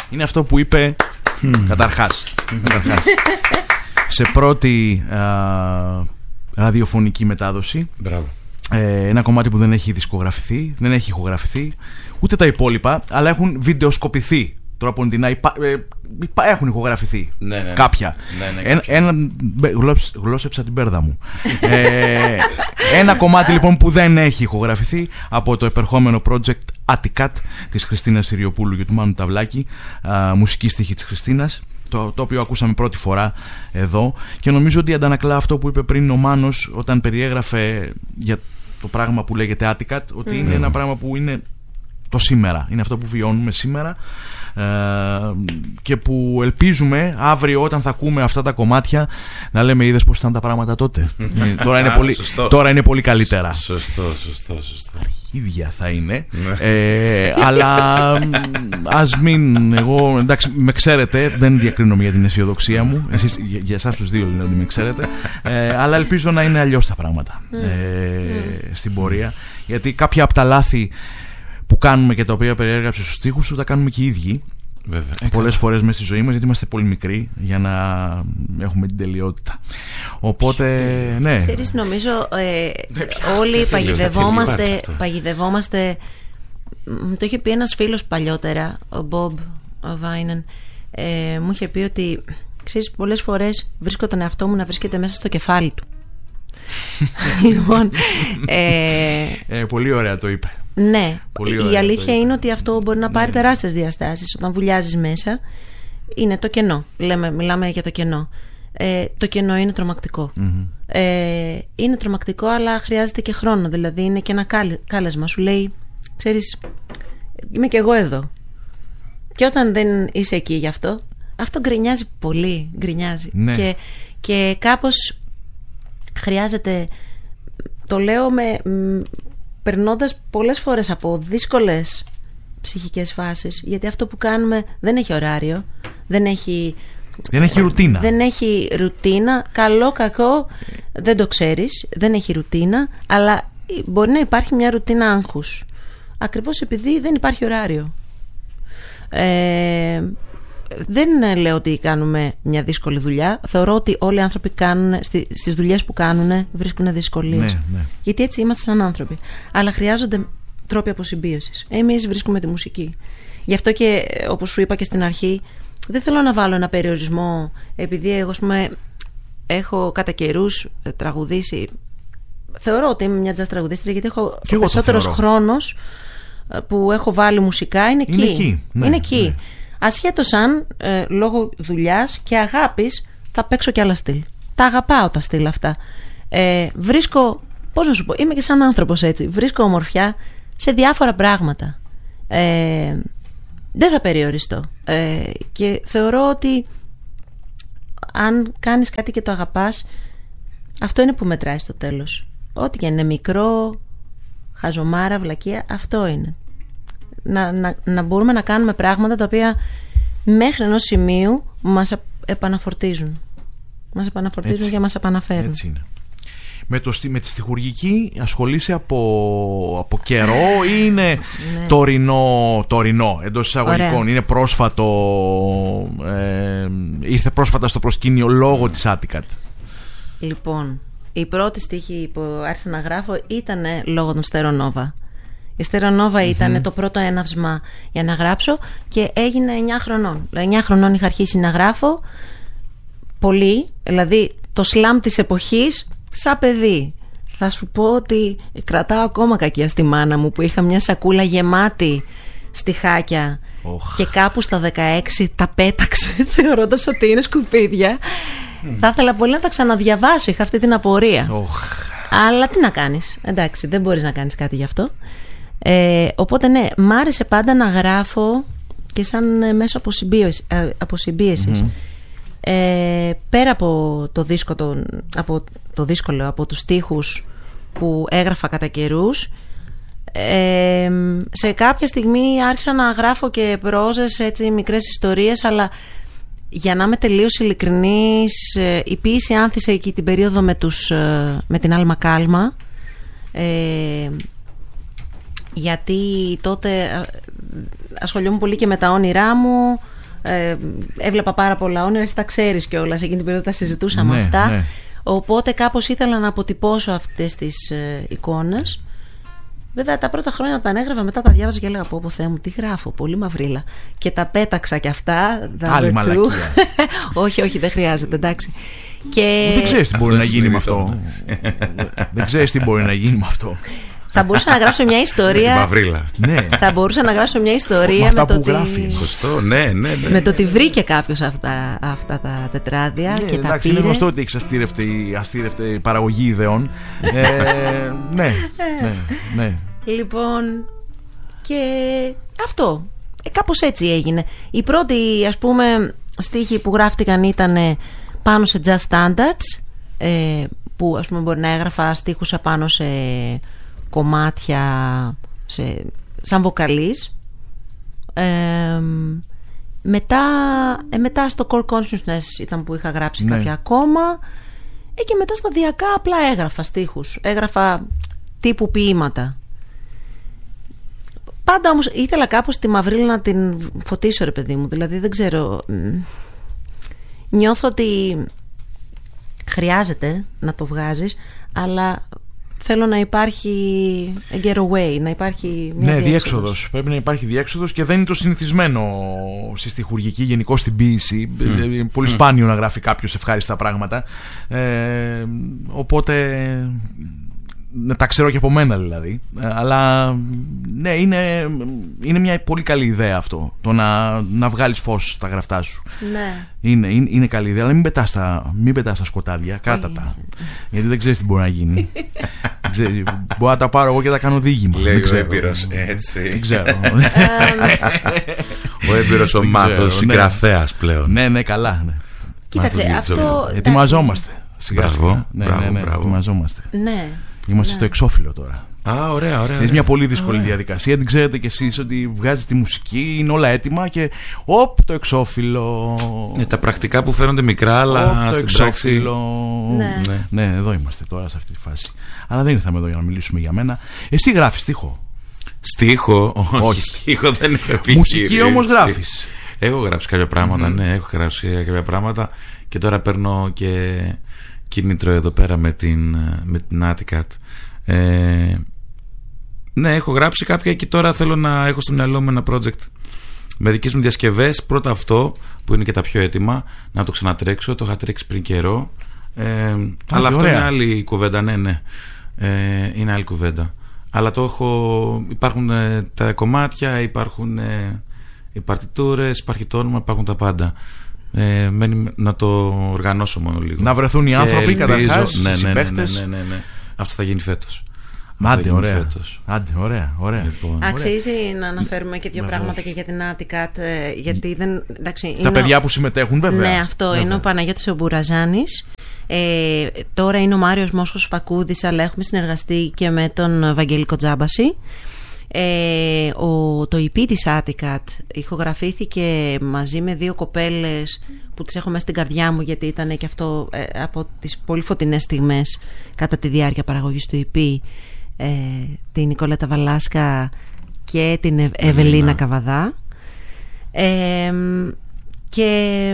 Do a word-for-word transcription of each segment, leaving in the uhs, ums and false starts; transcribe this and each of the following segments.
είναι αυτό που είπε mm. καταρχάς, καταρχάς σε πρώτη α, ραδιοφωνική μετάδοση. Μπράβο. Ε, ένα κομμάτι που δεν έχει δισκογραφηθεί, δεν έχει ηχογραφηθεί, ούτε τα υπόλοιπα, αλλά έχουν βιντεοσκοπηθεί. Τώρα από την υπά... ε, έχουν ηχογραφηθεί ναι, ναι, ναι. κάποια. Ναι, ναι, ένα, ένα... Γλώσσεψα την πέρδα μου. ε, ένα κομμάτι λοιπόν που δεν έχει ηχογραφηθεί από το επερχόμενο project Atticat της Χριστίνας Συριοπούλου και του Μάνου Ταυλάκη, α, μουσική στίχη της Χριστίνας, το, το οποίο ακούσαμε πρώτη φορά εδώ, και νομίζω ότι αντανακλά αυτό που είπε πριν ο Μάνος όταν περιέγραφε για το πράγμα που λέγεται Atticat, ότι mm. είναι ένα πράγμα που είναι το σήμερα, είναι αυτό που βιώνουμε σήμερα, ε, και που ελπίζουμε αύριο όταν θα ακούμε αυτά τα κομμάτια να λέμε είδες πως ήταν τα πράγματα τότε. τώρα, είναι πολύ, τώρα είναι πολύ καλύτερα. Σωστό, σωστό, σωστό. Ίδια θα είναι. ε, αλλά ας μην, εγώ εντάξει με ξέρετε, δεν διακρίνομαι για την αισιοδοξία μου. Εσείς, για, για εσάς τους δύο λένε ότι με ξέρετε, ε, αλλά ελπίζω να είναι αλλιώς τα πράγματα ε, στην πορεία, γιατί κάποια από τα λάθη που κάνουμε και τα οποία περιέγραψε στους στίχους τα κάνουμε και οι ίδιοι. Βέβαια. Πολλές φορές μέσα στη ζωή μας, γιατί είμαστε πολύ μικροί για να έχουμε την τελειότητα. Οπότε, ναι. Ξέρεις, νομίζω ε, όλοι παγιδευόμαστε, παγιδευόμαστε. Το είχε πει ένας φίλος παλιότερα, ο Μπομπ Βάινεν, ε, μου είχε πει ότι, ξέρεις, πολλές φορές βρίσκω τον εαυτό μου να βρίσκεται μέσα στο κεφάλι του. Λοιπόν, ε, ε, πολύ ωραία το είπε. Ναι, η αλήθεια είναι ότι αυτό μπορεί να πάρει ναι. τεράστιες διαστάσεις. Όταν βουλιάζεις μέσα, είναι το κενό. Λέμε, μιλάμε για το κενό. Ε, το κενό είναι τρομακτικό. Mm-hmm. Ε, είναι τρομακτικό, αλλά χρειάζεται και χρόνο. Δηλαδή, είναι και ένα κάλεσμα. Σου λέει, ξέρεις, είμαι και εγώ εδώ. Και όταν δεν είσαι εκεί γι' αυτό, αυτό γκρινιάζει πολύ. Γκρινιάζει. Ναι. Και, και κάπως χρειάζεται. Το λέω με. Περνώντας πολλές φορές από δύσκολες ψυχικές φάσεις, γιατί αυτό που κάνουμε δεν έχει ωράριο, δεν έχει, δεν έχει ρουτίνα. Δεν έχει ρουτίνα, καλό, κακό, δεν το ξέρεις, δεν έχει ρουτίνα, αλλά μπορεί να υπάρχει μια ρουτίνα άγχους, ακριβώς επειδή δεν υπάρχει ωράριο. Ε, δεν λέω ότι κάνουμε μια δύσκολη δουλειά. Θεωρώ ότι όλοι οι άνθρωποι κάνουν, στις δουλειές που κάνουν βρίσκουν δυσκολίες. Ναι, ναι. Γιατί έτσι είμαστε σαν άνθρωποι. Αλλά χρειάζονται τρόποι αποσυμπίωσης. Εμείς βρίσκουμε τη μουσική. Γι' αυτό και, όπως σου είπα και στην αρχή, δεν θέλω να βάλω ένα περιορισμό, επειδή εγώ πούμε, έχω κατά καιρούς τραγουδήσει. Θεωρώ ότι είμαι μια jazz τραγουδίστρια, γιατί έχω ο περισσότερος χρόνος που έχω βάλει μουσικά είναι εκεί. Είναι εκεί. Ναι, είναι εκεί. Ναι. Ασχέτως αν ε, λόγω δουλειάς και αγάπης θα παίξω και άλλα στυλ. Τα αγαπάω τα στυλ αυτά. Ε, βρίσκω, πώς να σου πω, είμαι και σαν άνθρωπος έτσι. Βρίσκω ομορφιά σε διάφορα πράγματα. Ε, δεν θα περιοριστώ. Ε, και θεωρώ ότι αν κάνεις κάτι και το αγαπάς, αυτό είναι που μετράει στο τέλος. Ό,τι και είναι μικρό, χαζομάρα, βλακεία, αυτό είναι. Να, να, να μπορούμε να κάνουμε πράγματα τα οποία μέχρι ενός σημείου μας επαναφορτίζουν. Μας επαναφορτίζουν έτσι, και μας επαναφέρουν. Έτσι είναι. Με, το, με τη στιχουργική ασχολείσαι από, από καιρό ή είναι ναι. τωρινό, τωρινό εντός εισαγωγικών? Ωραία. Είναι πρόσφατο, ε, ήρθε πρόσφατα στο προσκήνιο λόγω της Atticat? Λοιπόν, η πρώτη στίχη που άρχισα να γράφω ήταν λόγω των Στερονόβα. Η Στερονόβα mm-hmm. ήταν το πρώτο έναυσμα για να γράψω και έγινε εννιά χρονών. εννιά χρονών είχα αρχίσει να γράφω πολύ, δηλαδή το σλάμ της εποχής σαν παιδί. Θα σου πω ότι κρατάω ακόμα κακία στη μάνα μου που είχα μια σακούλα γεμάτη στιχάκια oh. και κάπου στα δεκαέξι τα πέταξε θεωρώντας ότι είναι σκουπίδια. Mm. Θα ήθελα πολύ να τα ξαναδιαβάσω, είχα αυτή την απορία. Oh. Αλλά τι να κάνεις, εντάξει, δεν μπορείς να κάνεις κάτι γι' αυτό. Ε, οπότε ναι, μ' άρεσε πάντα να γράφω και σαν μέσω αποσυμπίεσης. Mm-hmm. Ε, πέρα από το δίσκο, τον, από το δίσκο λέω, από τους στίχους που έγραφα κατά καιρούς, ε, σε κάποια στιγμή άρχισα να γράφω και πρόζες, έτσι, μικρές ιστορίες, αλλά για να είμαι τελείως ειλικρινής, η ποίηση άνθησε εκεί την περίοδο με, τους, με την Άλμα Κάλμα, ε, γιατί τότε ασχολιόμουν πολύ και με τα όνειρά μου, Ε, έβλεπα πάρα πολλά όνειρα, εσύ τα ξέρεις κιόλας, εκείνη την περίοδο τα συζητούσαμε ναι, αυτά. Ναι. Οπότε κάπως ήθελα να αποτυπώσω αυτές τις ε, εικόνες. Βέβαια τα πρώτα χρόνια τα ανέγραφα, μετά τα διάβαζα και έλεγα πω πω Θεέ μου τι γράφω, πολύ μαυρίλα. Και τα πέταξα κι αυτά. Άλλη μαλακία. όχι, όχι, δεν χρειάζεται, εντάξει. Και... Δεν ξέρεις τι μπορεί να γίνει με αυτό. Δεν ξέρεις τι μπορεί να γίνει με αυτό. Θα μπορούσα να γράψω μια ιστορία. Με μαυρίλα. Ναι. Θα μπορούσα να γράψω μια ιστορία με, αυτά με, που το γράφει. ότι... Σωστό, ναι, ναι, ναι. με το ότι βρήκε κάποιος αυτά, αυτά τα τετράδια ναι, και εντάξει, τα πήρε. Είναι γνωστό ότι έχεις αστήρευτη, αστήρευτη παραγωγή ιδεών. ε, ναι, ναι, ναι. Λοιπόν, και αυτό. Ε, κάπως έτσι έγινε. Οι πρώτοι, ας πούμε, στίχοι που γράφτηκαν ήταν πάνω σε jazz standards, ε, που ας πούμε μπορεί να έγραφα στίχους απάνω σε κομμάτια, σε, σαν βοκαλής. Ε, μετά, ε, μετά στο Core Consciousness ήταν που είχα γράψει ναι. κάποια ακόμα. Ε, και μετά σταδιακά απλά έγραφα στίχους. Έγραφα τύπου ποίηματα. Πάντα όμως ήθελα κάπως τη μαυρίλα να την φωτίσω, ρε παιδί μου. Δηλαδή δεν ξέρω. Νιώθω ότι χρειάζεται να το βγάζεις, αλλά θέλω να υπάρχει a getaway, να υπάρχει μια ναι, διέξοδος. διέξοδος. Πρέπει να υπάρχει διέξοδος και δεν είναι το συνηθισμένο στη στιχουργική, γενικώς στην ποίηση. Mm. Είναι πολύ mm. σπάνιο να γράφει κάποιος ευχάριστα πράγματα. Ε, οπότε... Να τα ξέρω και από μένα δηλαδή. Αλλά ναι, είναι, είναι μια πολύ καλή ιδέα αυτό. Το να, να βγάλεις φως στα γραφτά σου. Ναι. Είναι, είναι, είναι καλή ιδέα. Αλλά μην πετάς τα, μην πετάς τα σκοτάδια. Κράτα τα. Γιατί δεν ξέρεις τι μπορεί να γίνει. Μπορώ να τα πάρω εγώ και τα κάνω δίγημα. Λέει ο έμπειρος έτσι. Δεν ξέρω. Ο έμπειρος ομάδος συγγραφέας πλέον. Ναι, ναι, καλά. Κοίταξε, αυτό... Ετοιμαζόμαστε. Μπράβο, μπράβο, μπράβο. Ετοιμαζόμαστε. Ναι. Είμαστε ναι. στο εξώφυλλο τώρα. Α, ωραία, ωραία. Είναι μια πολύ δύσκολη ωραία. διαδικασία. Την ξέρετε κι εσείς ότι βγάζει τη μουσική, είναι όλα έτοιμα και οπ, το εξώφυλλο. Ναι, τα πρακτικά που φαίνονται μικρά, αλλά οπ, το στην εξώφυλλο. Ναι. Ναι. ναι, εδώ είμαστε τώρα σε αυτή τη φάση. Αλλά δεν ήρθαμε εδώ για να μιλήσουμε για μένα. Εσύ γράφεις στίχο? Στίχο, όχι. όχι. Στίχο δεν έχω επιχειρήσει. Μουσική όμως γράφεις? Έχω γράψει κάποια πράγματα, mm-hmm. ναι, έχω γράψει κάποια πράγματα και τώρα παίρνω και κίνητρο εδώ πέρα με την, με την Atticat. Ε, ναι, έχω γράψει κάποια και τώρα θέλω να έχω στο μυαλό μου ένα project με δικές μου διασκευές. Πρώτα αυτό που είναι και τα πιο έτοιμα, να το ξανατρέξω. Το είχα τρέξει πριν καιρό. Ε, αλλά αυτό ωραία. είναι άλλη κουβέντα, ναι, ναι. Ε, είναι άλλη κουβέντα. Αλλά το έχω. Υπάρχουν ε, τα κομμάτια, υπάρχουν ε, οι παρτιτούρες, υπάρχει το όνομα, υπάρχουν τα πάντα. Ε, μένει να το οργανώσω μόνο λίγο. Να βρεθούν οι άνθρωποι καταρχάς, ναι, οι ναι, συμπαίχτες. ναι, ναι, ναι, ναι. Αυτό θα γίνει φέτος. Άντε, ωραία. Άντε, ωραία, ωραία. Λοιπόν, αξίζει ωραία. Να αναφέρουμε και δύο Βεβαίως. πράγματα και για την Atticat, γιατί δεν, εντάξει, τα είναι παιδιά ο... που συμμετέχουν, βέβαια. Ναι, αυτό βέβαια. είναι ο Παναγιώτης ο Μπουραζάνης. Ε, τώρα είναι ο Μάριος Μόσχος Φακούδης, αλλά έχουμε συνεργαστεί και με τον Βαγγέλη Κοτζάμπαση. Ε, ο, το ι πι της Atticat ηχογραφήθηκε μαζί με δύο κοπέλες που τις έχω μέσα στην καρδιά μου, γιατί ήταν και αυτό ε, από τις πολύ φωτεινές στιγμές κατά τη διάρκεια παραγωγής του ι πι, ε, την Νικολέτα Βαλάσκα και την Ευ, Ευελίνα Καβαδά. ε, και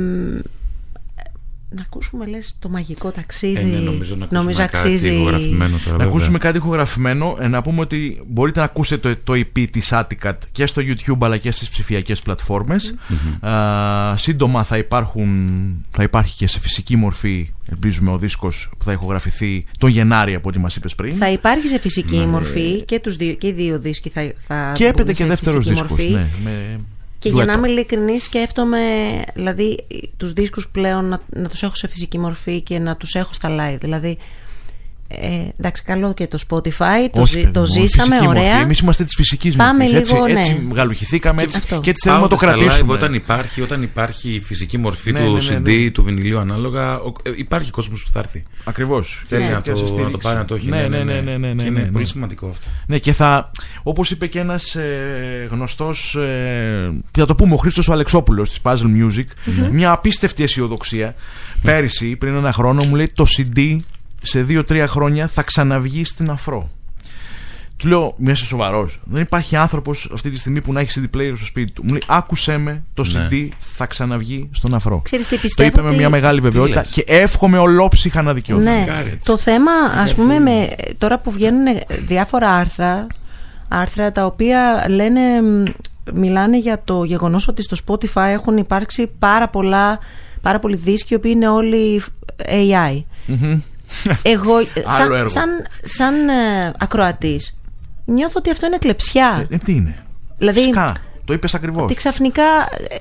να ακούσουμε, λες, το μαγικό ταξίδι. Ε, ναι, νομίζω να ακούσουμε νομίζω κάτι αξίζει... ηχογραφημένο τώρα. Να ακούσουμε κάτι ηχογραφημένο. Ε, να πούμε ότι μπορείτε να ακούσετε το, το ι πι της Atticat και στο YouTube αλλά και στις ψηφιακές πλατφόρμες. Mm-hmm. Α, σύντομα θα, υπάρχουν, θα υπάρχει και σε φυσική μορφή, ελπίζουμε, ο δίσκος που θα ηχογραφηθεί τον Γενάρη, από ό,τι μας είπες πριν. Θα υπάρχει σε φυσική ναι. μορφή και, τους δύο, και οι δύο δίσκοι θα, θα και έπεται και δεύτερος δίσκος. Ναι, με... Και για να είμαι ειλικρινής, σκέφτομαι δηλαδή τους δίσκους πλέον να, να τους έχω σε φυσική μορφή και να τους έχω στα live. Δηλαδή, ε, εντάξει, καλό και το Spotify, το, Όχι, ζη, το ζήσαμε, ωραία. Εμείς είμαστε της φυσικής Πάμε μορφής. λίγο, έτσι, ναι. έτσι γαλουχηθήκαμε, έτσι, αυτό. Και έτσι θέλουμε να το κρατήσουμε. Live, όταν, υπάρχει, όταν υπάρχει η φυσική μορφή ναι, του ναι, ναι, σι ντι, ναι. του βινιλίου ανάλογα, ο, ε, υπάρχει κόσμος που θα έρθει. Ακριβώς. Θέλει ναι, να, το, να το πάρει, να το έχει. Ναι, ναι, ναι, ναι, ναι, ναι, και είναι ναι, ναι. πολύ σημαντικό αυτό. Ναι, και θα, όπως είπε και ένας ε, γνωστός, ε, θα το πούμε, ο Χρήστος ο Αλεξόπουλος της Puzzle Music, mm-hmm. μια απίστευτη αισιοδοξία. Mm. Πέρυσι, πριν ένα χρόνο, μου λέει το σι ντι σε δύο τρία χρόνια θα ξαναβγεί στην αφρό. Του λέω, μια είσαι σοβαρός. Δεν υπάρχει άνθρωπος αυτή τη στιγμή που να έχει σι ντι player στο σπίτι του. Μου λέει, άκουσέ με, το σι ντι ναι. θα ξαναβγεί στον αφρό. Ξέρεις τι το πιστεύω? είπε ότι... με μια μεγάλη βεβαιότητα και εύχομαι ολόψυχα να δικαιωθεί. Ναι. Το θέμα, ας πούμε, με, τώρα που βγαίνουν διάφορα άρθρα, άρθρα τα οποία λένε, μιλάνε για το γεγονός ότι στο Spotify έχουν υπάρξει πάρα πολλά, πάρα πολλοί δίσκοι οι οποίοι είναι όλοι έι άι. Mm-hmm. Εγώ, σαν, σαν, σαν ε, ακροατής, νιώθω ότι αυτό είναι κλεψιά. Ε, ε, τι είναι? Δηλαδή, Σκά, το είπες ακριβώς. Ότι ξαφνικά ε,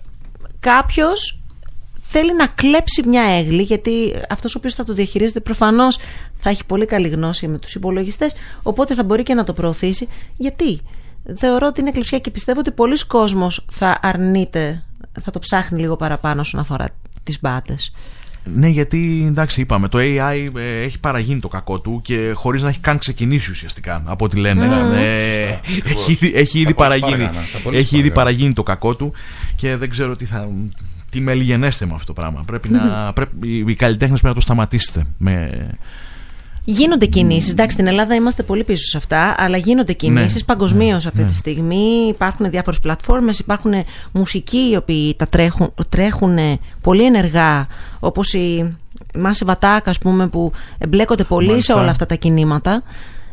κάποιος θέλει να κλέψει μια έγλη, γιατί αυτός ο οποίος θα το διαχειρίζεται προφανώς θα έχει πολύ καλή γνώση με τους υπολογιστές, οπότε θα μπορεί και να το προωθήσει. Γιατί? Θεωρώ ότι είναι κλεψιά και πιστεύω ότι πολλοί κόσμος θα αρνείται, θα το ψάχνει λίγο παραπάνω όσον αφορά τις μπάτες. Ναι, γιατί εντάξει, είπαμε, το έι άι ε, έχει παραγίνει το κακό του και χωρίς να έχει καν ξεκινήσει ουσιαστικά από ό,τι λένε. Mm. Ε, έχει, έχει, ήδη παραγίνει, έχει ήδη παραγίνει το κακό του και δεν ξέρω τι θα. Τι μελιγενέστε με αυτό το πράγμα. Πρέπει mm-hmm. να, πρέπει, οι καλλιτέχνες πρέπει να το σταματήσετε. Με... Γίνονται κινήσεις. Εντάξει, στην Ελλάδα είμαστε πολύ πίσω σε αυτά, αλλά γίνονται κινήσεις ναι, παγκοσμίως ναι, αυτή ναι. τη στιγμή. Υπάρχουν διάφορες πλατφόρμες, υπάρχουν μουσικοί οι οποίοι τα τρέχουν, τρέχουν πολύ ενεργά, όπως η Μάση Βατάκα, ας πούμε, που εμπλέκονται πολύ Μάλιστα. σε όλα αυτά τα κινήματα.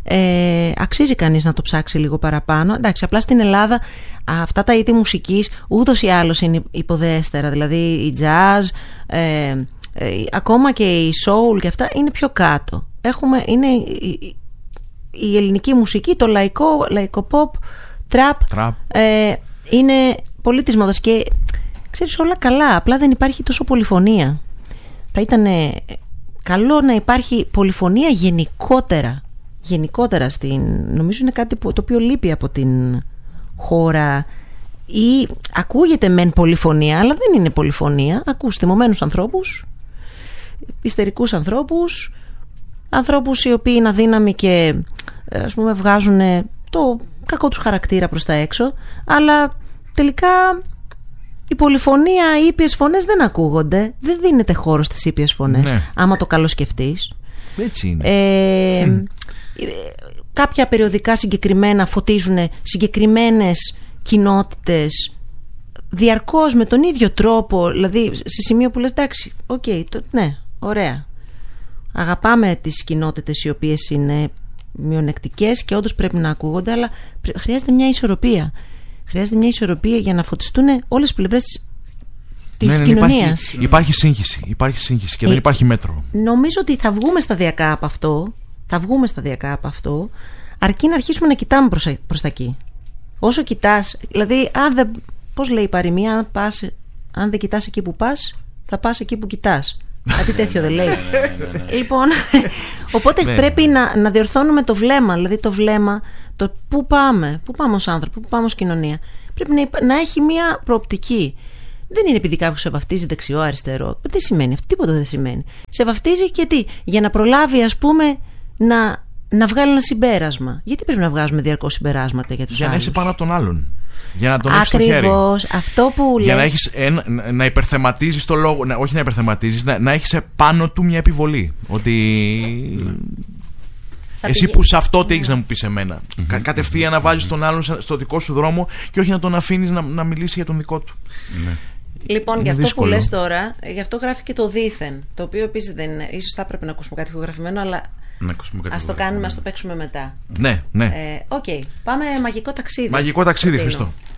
Ε, αξίζει κανείς να το ψάξει λίγο παραπάνω. Εντάξει, απλά στην Ελλάδα αυτά τα είδη μουσικής ούτως ή άλλως είναι υποδέστερα. Δηλαδή η jazz, ε, ε, ακόμα και η soul και αυτά είναι πιο κάτω. Έχουμε, είναι η, η ελληνική μουσική, το λαϊκό, λαϊκό pop, trap, trap. Ε, είναι πολύ της μόδας και ξέρεις όλα καλά, απλά δεν υπάρχει τόσο πολυφωνία. Θα ήταν καλό να υπάρχει πολυφωνία γενικότερα. Γενικότερα στην, νομίζω είναι κάτι που, το οποίο λείπει από την χώρα, ή ακούγεται μεν πολυφωνία αλλά δεν είναι πολυφωνία. Ακούς θυμωμένους ανθρώπους, ιστερικούς ανθρώπους, ανθρώπους οι οποίοι είναι αδύναμοι και ας πούμε βγάζουν το κακό τους χαρακτήρα προς τα έξω, αλλά τελικά η πολυφωνία, οι ήπιες φωνές δεν ακούγονται, δεν δίνεται χώρο στις ήπιες φωνές, ναι. άμα το καλοσκεφτείς. Έτσι είναι. Ε, mm. Κάποια περιοδικά συγκεκριμένα φωτίζουν συγκεκριμένες κοινότητες διαρκώς με τον ίδιο τρόπο, δηλαδή σε σημείο που λες εντάξει, οκ, okay, ναι, ωραία, αγαπάμε τις κοινότητες οι οποίες είναι μειονεκτικές και όντως πρέπει να ακούγονται, αλλά χρειάζεται μια ισορροπία. Χρειάζεται μια ισορροπία για να φωτιστούν όλες τις πλευρές της, της ναι, ναι, κοινωνίας. Υπάρχει, υπάρχει σύγχυση, υπάρχει σύγχυση και ε, δεν υπάρχει μέτρο. Νομίζω ότι θα βγούμε σταδιακά από αυτό, θα βγούμε σταδιακά από αυτό, αρκεί να αρχίσουμε να κοιτάμε προς, προς τα εκεί. Όσο κοιτάς, δηλαδή, αν δεν, πώς λέει η παροιμία, αν, πας, αν δεν κοιτάς εκεί που πας, θα πας εκεί που κοιτάς. Κάτι τέτοιο δεν λέει. Λοιπόν, οπότε πρέπει να, να διορθώνουμε το βλέμμα, δηλαδή το βλέμμα, το πού πάμε, πού πάμε ως άνθρωποι, πού πάμε ως κοινωνία. Πρέπει να, να έχει μια προοπτική. Δεν είναι επειδή κάποιος σε βαφτίζει δεξιό, αριστερό. Τι σημαίνει αυτό, τίποτα δεν σημαίνει. Σε βαφτίζει και τι, για να προλάβει, ας πούμε, να, να βγάλει ένα συμπέρασμα. Γιατί πρέπει να βγάζουμε διαρκώς συμπεράσματα για τους για άλλους? Για να είσαι πάνω από τον άλλον. Για να τον έχεις στο χέρι. Ακριβώς, αυτό που λες. Για να, έχεις, ένα, να υπερθεματίζεις το λόγο, να, όχι να υπερθεματίζεις, να, να έχεις πάνω του μια επιβολή. Ότι θα εσύ πήγε... που σε αυτό τι έχεις να μου πεις εμένα. Mm-hmm. Κα, κατευθείαν να βάζεις τον άλλον στο δικό σου δρόμο και όχι να τον αφήνεις να, να μιλήσει για τον δικό του. Mm-hmm. Λοιπόν, για αυτό δύσκολο. Που λες τώρα, γι' αυτό γράφτηκε το δίθεν. Το οποίο επίσης δεν είναι. Ίσως θα έπρεπε να ακούσουμε κάτι ηχογραφημένο, αλλά ας το κάνουμε, ας το παίξουμε μετά. Ναι, ναι. Οκ, ε, okay. Πάμε μαγικό ταξίδι. Μαγικό ταξίδι, Χριστό.